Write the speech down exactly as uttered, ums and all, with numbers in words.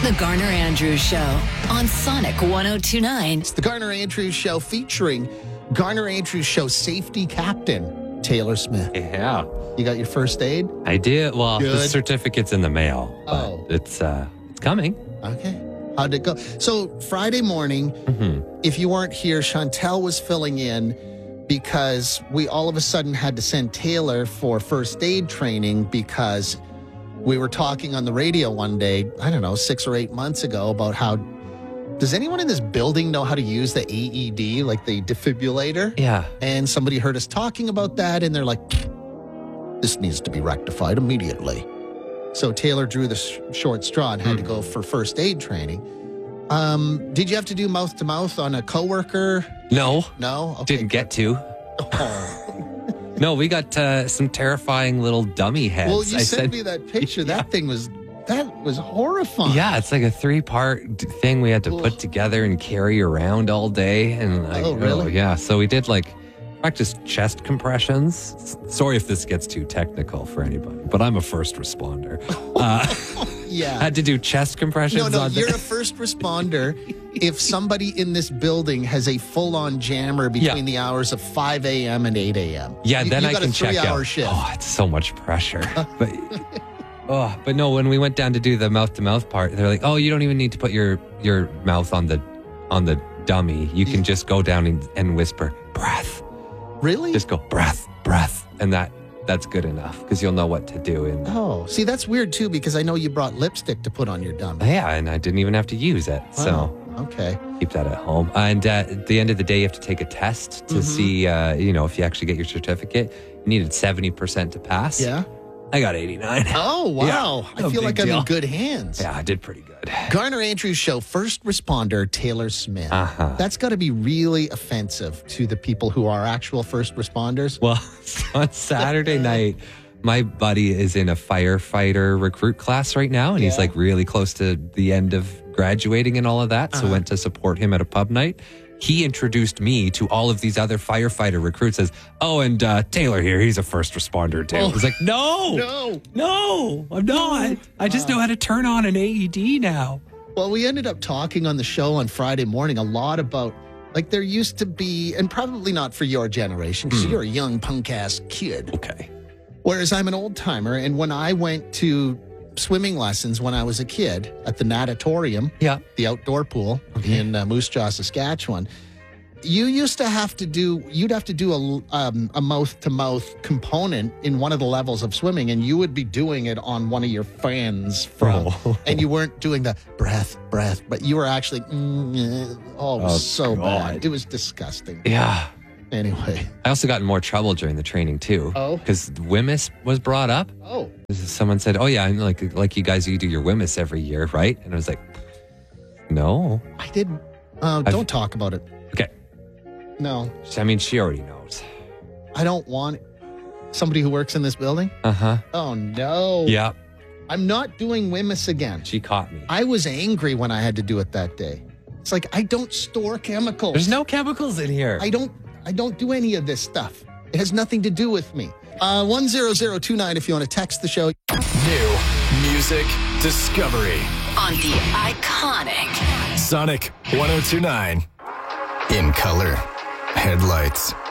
The Garner Andrews Show on Sonic one oh two point nine. It's the Garner Andrews Show featuring Garner Andrews Show safety captain, Taylor Smith. Yeah. You got your first aid? I did. Well, Good. the certificate's in the mail. Oh. It's, uh, it's coming. Okay. How'd it go? So Friday morning, Mm-hmm. if you weren't here, Chantel was filling in because we all of a sudden had to send Taylor for first aid training because we were talking on the radio one day, I don't know, six or eight months ago about how, does anyone in this building know how to use the A E D, like the defibrillator? Yeah. And somebody heard us talking about that and they're like, this needs to be rectified immediately. So Taylor drew the sh- short straw and had mm. to go for first aid training. Um, did you have to do mouth to mouth on a coworker? No. No? Okay, Didn't good. get to. Oh. No, we got uh, some terrifying little dummy heads. Well, you I sent said, me that picture. Yeah. That thing was, that was horrifying. Yeah, it's like a three-part d- thing we had to put together and carry around all day. And like, Oh, really? yeah. So we did like practice chest compressions. S- Sorry if this gets too technical for anybody, but I'm a first responder. Uh, Yeah. had to do chest compressions. No, no, on you're the- a first responder. If somebody in this building has a full-on jammer between Yeah. the hours of five a.m. and eight a.m. Yeah, you, then you I got can a check three-hour out. shift. Oh, it's so much pressure. But oh, but no, when we went down to do the mouth to mouth part, they're like, "Oh, you don't even need to put your your mouth on the on the dummy. You can just go down and, and whisper breath. Really? Just go breath, breath, and that that's good enough because you'll know what to do." And Oh, see, that's weird too because I know you brought lipstick to put on your dummy. yeah, and I didn't even have to use it. So. Oh, okay. Keep that at home. And uh, at the end of the day, you have to take a test to Mhm. see, uh, you know, if you actually get your certificate. You needed seventy percent to pass. Yeah. I got eighty-nine. Oh, wow. Yeah, I no feel big like I'm deal. in good hands. Yeah, I did pretty good. Garner Andrews Show first responder Taylor Smith. Uh-huh. That's got to be really offensive to the people who are actual first responders. Well, on Saturday night, my buddy is in a firefighter recruit class right now, and he's Yeah. like really close to the end of graduating and all of that. So Uh-huh. went to support him at a pub night. He introduced me to all of these other firefighter recruits as, oh, and uh, Taylor here, he's a first responder too. Oh. I was like, no, No. no, I'm not. I just know how to turn on an A E D now. Well, we ended up talking on the show on Friday morning a lot about, like, there used to be, and probably not for your generation, because you're a young punk ass kid. Okay. Whereas I'm an old timer, and when I went to swimming lessons when I was a kid at the natatorium, Yeah. the outdoor pool in uh, Moose Jaw, Saskatchewan, you used to have to do, you'd have to do a, um, a mouth-to-mouth component in one of the levels of swimming, and you would be doing it on one of your fans from, Oh. and you weren't doing the breath, breath, but you were actually, mm, eh, oh, it was Oh, so God. bad. It was disgusting. Yeah. Anyway. I also got in more trouble during the training too. Oh. Because W M I S was brought up. Oh. Someone said, "Oh yeah, I'm like like you guys, you do your W M I S every year, right?" And I was like, "No." I did, uh, don't talk about it. Okay. No, I mean, she already knows. I don't want somebody who works in this building. Uh huh. Oh, no. Yeah. I'm not doing W M I S again. She caught me. I was angry when I had to do it that day. It's like, I don't store chemicals. There's no chemicals in here. I don't, I don't do any of this stuff. It has nothing to do with me. Uh, one zero zero two nine if you want to text the show. New music discovery. On the iconic Sonic one oh two point nine. In color. Headlights.